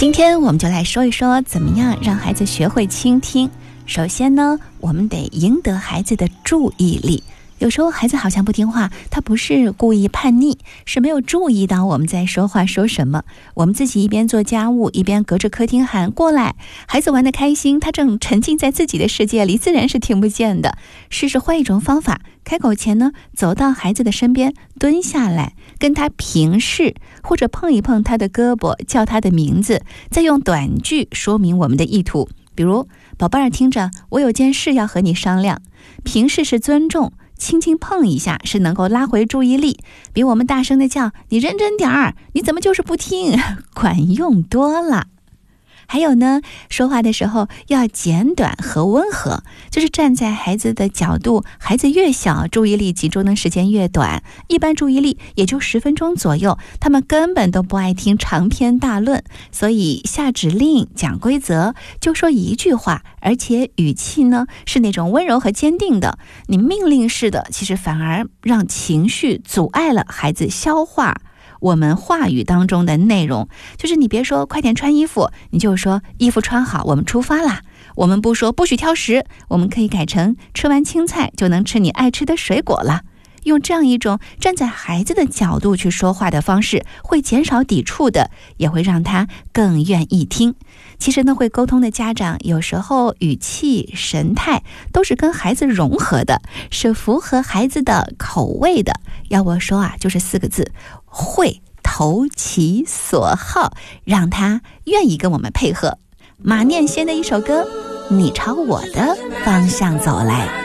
今天我们就来说一说怎么样让孩子学会倾听。首先呢，我们得赢得孩子的注意力。有时候孩子好像不听话，他不是故意叛逆，是没有注意到我们在说话说什么。我们自己一边做家务，一边隔着客厅喊过来，孩子玩得开心，他正沉浸在自己的世界里，自然是听不见的。试试换一种方法，开口前呢，走到孩子的身边，蹲下来跟他平视，或者碰一碰他的胳膊，叫他的名字，再用短句说明我们的意图。比如，宝贝儿，听着，我有件事要和你商量。平视是尊重，轻轻碰一下是能够拉回注意力，比我们大声的叫你认真点儿，你怎么就是不听，管用多了。还有呢，说话的时候要简短和温和，就是站在孩子的角度，孩子越小，注意力集中的时间越短，一般注意力也就10分钟左右，他们根本都不爱听长篇大论，所以下指令讲规则就说一句话，而且语气呢是那种温柔和坚定的。你命令式的，其实反而让情绪阻碍了孩子消化我们话语当中的内容。就是你别说快点穿衣服，你就说衣服穿好，我们出发啦。我们不说不许挑食，我们可以改成吃完青菜就能吃你爱吃的水果了。用这样一种站在孩子的角度去说话的方式，会减少抵触的，也会让他更愿意听。其实呢，会沟通的家长有时候语气神态都是跟孩子融合的，是符合孩子的口味的。要我说啊，就是4个字，会投其所好，让他愿意跟我们配合。马念先的一首歌，你朝我的方向走来。